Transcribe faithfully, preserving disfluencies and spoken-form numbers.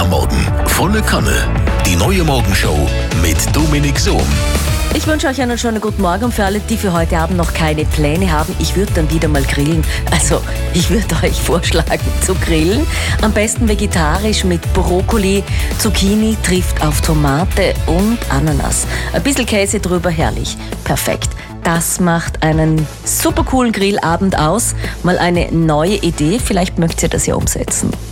am Morgen. Volle Kanne. Die neue Morgenshow mit Dominik Sohm. Ich wünsche euch einen schönen guten Morgen und für alle, die für heute Abend noch keine Pläne haben, ich würde dann wieder mal grillen. Also, ich würde euch vorschlagen zu grillen. Am besten vegetarisch mit Brokkoli, Zucchini trifft auf Tomate und Ananas. Ein bisschen Käse drüber, herrlich. Perfekt. Das macht einen super coolen Grillabend aus. Mal eine neue Idee, vielleicht möchtet ihr das ja umsetzen.